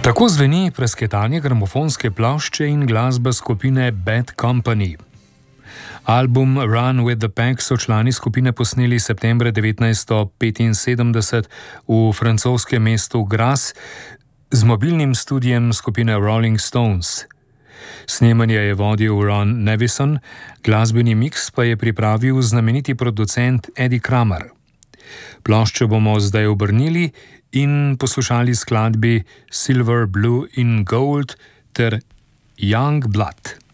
Tako zveni prasketanje gramofonske plošče in glasba skupine Bad Company. Album Run with the Pack so člani skupine posneli septembra 1975 v francoskem mestu Grasse z mobilnim studijem skupine Rolling Stones. Snemanje je vodil Ron Nevison, glasbeni miks pa je pripravil znameniti producent Eddie Kramer. Ploščo bomo zdaj obrnili in poslušali skladbi Silver, Blue in Gold ter Young Blood.